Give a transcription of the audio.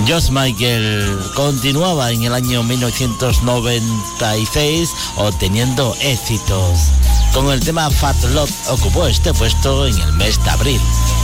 George Michael continuaba en el año 1996 obteniendo éxitos. Con el tema Fat Lot ocupó este puesto en el mes de abril.